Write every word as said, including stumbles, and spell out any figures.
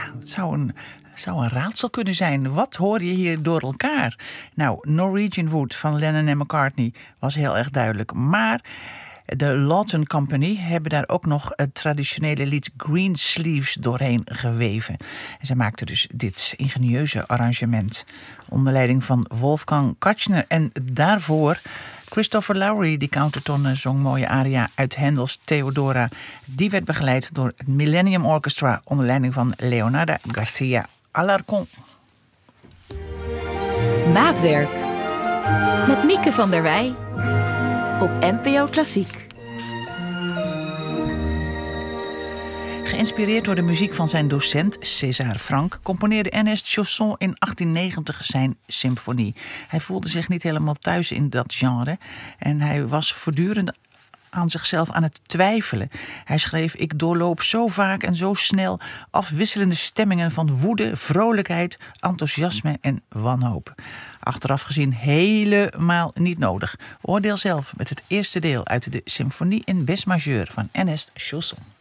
het zou een, zou een raadsel kunnen zijn. Wat hoor je hier door elkaar? Nou, Norwegian Wood van Lennon en McCartney was heel erg duidelijk. Maar de Lawton Company hebben daar ook nog het traditionele lied Green Sleeves doorheen geweven. En zij maakten dus dit ingenieuze arrangement onder leiding van Wolfgang Kachner. En daarvoor Christopher Lowry, die countertonne zong mooie aria uit Handels Theodora. Die werd begeleid door het Millennium Orchestra onder leiding van Leonardo Garcia Alarcón. Maatwerk met Mieke van der Wij op N P O Klassiek. Geïnspireerd door de muziek van zijn docent César Franck componeerde Ernest Chausson in achttien negentig zijn symfonie. Hij voelde zich niet helemaal thuis in dat genre en hij was voortdurend aan zichzelf aan het twijfelen. Hij schreef: ik doorloop zo vaak en zo snel afwisselende stemmingen van woede, vrolijkheid, enthousiasme en wanhoop. Achteraf gezien helemaal niet nodig. Oordeel zelf met het eerste deel uit de symfonie in Bes majeur van Ernest Chausson.